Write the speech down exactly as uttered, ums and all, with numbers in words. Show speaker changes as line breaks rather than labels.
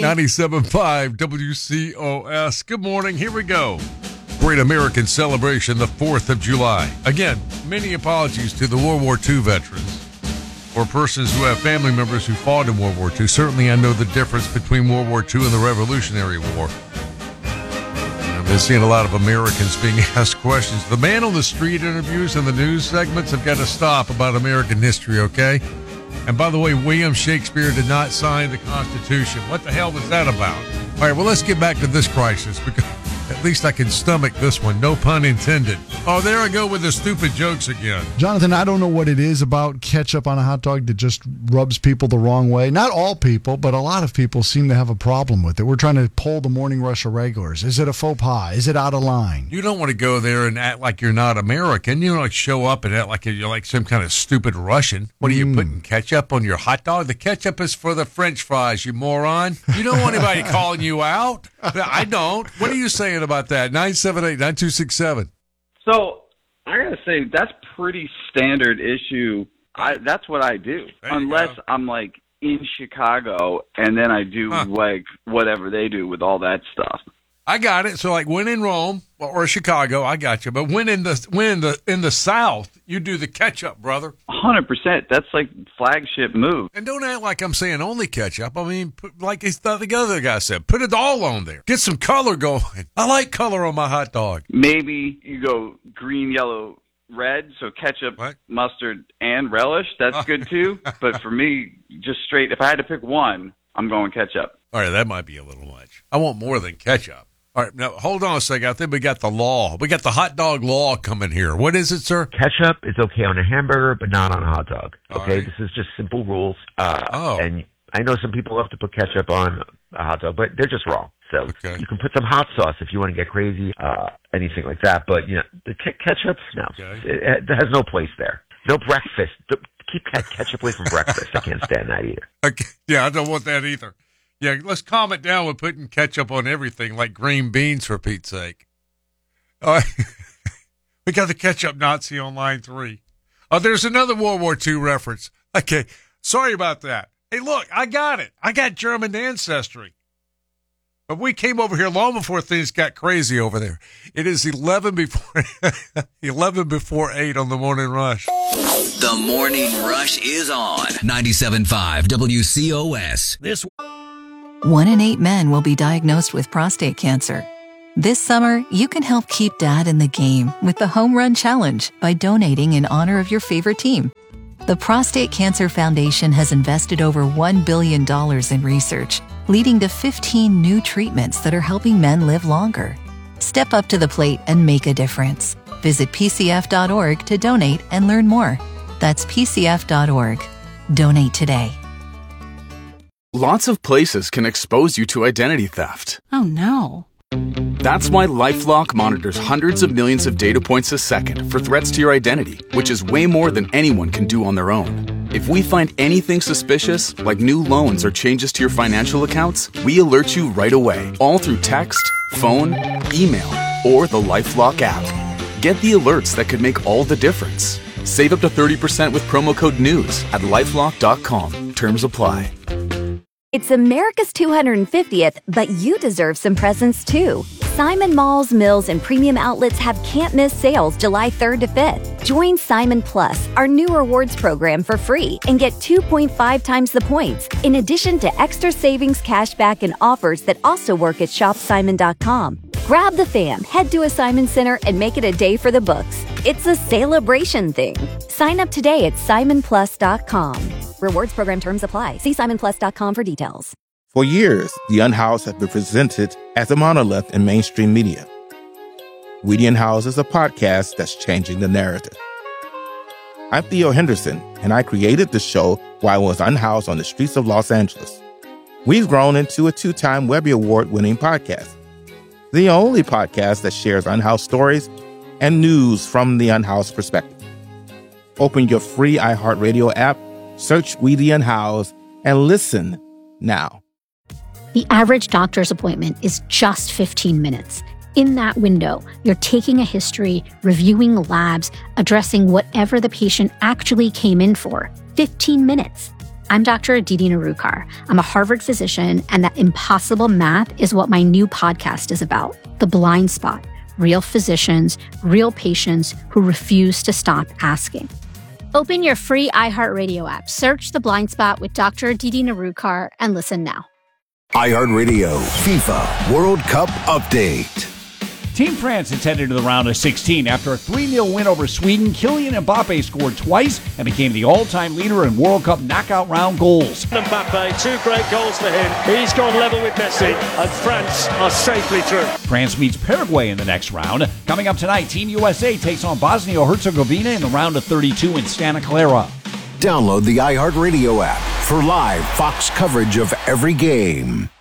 ninety-seven point five W C O S. Good morning. Here we go. Great American celebration, the fourth of July. Again, many apologies to the World War Two veterans or persons who have family members who fought in World War Two. Certainly, I know the difference between World War Two and the Revolutionary War. I've been seeing a lot of Americans being asked questions. The man on the street interviews and the news segments have got to stop about American history, okay? And by the way, William Shakespeare did not sign the Constitution. What the hell was that about? All right, well, let's get back to this crisis because at least I can stomach this one. No pun intended. Oh, there I go with the stupid jokes again.
Jonathan, I don't know what it is about ketchup on a hot dog that just rubs people the wrong way. Not all people, but a lot of people seem to have a problem with it. We're trying to poll the morning rush of regulars. Is it a faux pas? Is it out of line?
You don't want to go there and act like you're not American. You don't like show up and act like you're like some kind of stupid Russian. What are you mm. putting ketchup on your hot dog? The ketchup is for the French fries, you moron. You don't want anybody calling you out. I don't. What are you saying about that? nine seven eight, nine two six seven.
So I gotta say that's pretty standard issue. I that's what I do, unless I'm like in Chicago and then I do huh. like whatever they do with all that stuff.
I got it. So like when in Rome or Chicago, I got you. But when in the when in the in the South, you do the ketchup, brother.
one hundred percent. That's like flagship move.
And don't act like I'm saying only ketchup. I mean, put, like the other guy said, put it all on there. Get some color going. I like color on my hot dog.
Maybe you go green, yellow, red. So ketchup, what? Mustard, and relish. That's good too. But for me, just straight. If I had to pick one, I'm going ketchup.
All right, that might be a little much. I want more than ketchup. All right, now, hold on a second. I think we got the law. We got the hot dog law coming here. What is it, sir?
Ketchup is okay on a hamburger, but not on a hot dog. Okay, right. This is just simple rules. Uh, oh. And I know some people love to put ketchup on a hot dog, but they're just wrong. So okay. You can put some hot sauce if you want to get crazy, uh, anything like that. But, you know, the ke- ketchup, no. Okay. It, it has no place there. No breakfast. Keep ketchup away from breakfast. I can't stand that either.
Okay. Yeah, I don't want that either. Yeah, let's calm it down with putting ketchup on everything, like green beans, for Pete's sake. All right. We got the ketchup Nazi on line three. Oh, there's another World War Two reference. Okay, sorry about that. Hey, look, I got it. I got German ancestry. But we came over here long before things got crazy over there. It is eleven before eleven before eight on the Morning Rush.
The Morning Rush is on ninety-seven point five W C O S. This
One in eight men will be diagnosed with prostate cancer. This summer, you can help keep Dad in the game with the Home Run Challenge by donating in honor of your favorite team. The Prostate Cancer Foundation has invested over one billion dollars in research, leading to fifteen new treatments that are helping men live longer. Step up to the plate and make a difference. Visit P C F dot org to donate and learn more. That's P C F dot org. Donate today.
Lots of places can expose you to identity theft.
Oh, no.
That's why LifeLock monitors hundreds of millions of data points a second for threats to your identity, which is way more than anyone can do on their own. If we find anything suspicious, like new loans or changes to your financial accounts, we alert you right away, all through text, phone, email, or the LifeLock app. Get the alerts that could make all the difference. Save up to thirty percent with promo code NEWS at lifelock dot com. Terms apply.
It's America's two hundred fiftieth, but you deserve some presents too. Simon Malls, Mills, and Premium Outlets have can't-miss sales July third to fifth. Join Simon Plus, our new rewards program, for free and get two point five times the points, in addition to extra savings, cashback, and offers that also work at shop simon dot com. Grab the fam, head to a Simon Center, and make it a day for the books. It's a celebration thing. Sign up today at simon plus dot com. Rewards program terms apply. See simon plus dot com for details.
For years, The Unhoused has been presented as a monolith in mainstream media. We the Unhoused is a podcast that's changing the narrative. I'm Theo Henderson, and I created the show while I was unhoused on the streets of Los Angeles. We've grown into a two-time Webby Award-winning podcast. The only podcast that shares unhoused stories and news from the unhoused perspective. Open your free iHeartRadio app, search We the Unhoused, and listen now.
The average doctor's appointment is just fifteen minutes. In that window, you're taking a history, reviewing labs, addressing whatever the patient actually came in for. fifteen minutes. I'm Doctor Aditi Narukar. I'm a Harvard physician, and that impossible math is what my new podcast is about, The Blind Spot. Real physicians, real patients who refuse to stop asking. Open your free iHeartRadio app, search The Blind Spot with Doctor Aditi Narukar, and listen now.
iHeartRadio FIFA World Cup Update.
Team France is headed to the round of sixteen. After a three nil win over Sweden, Kylian Mbappe scored twice and became the all-time leader in World Cup knockout round goals.
Mbappe, two great goals for him. He's gone level with Messi, and France are safely through.
France meets Paraguay in the next round. Coming up tonight, Team U S A takes on Bosnia-Herzegovina in the round of thirty-two in Santa Clara.
Download the iHeartRadio app for live Fox coverage of every game.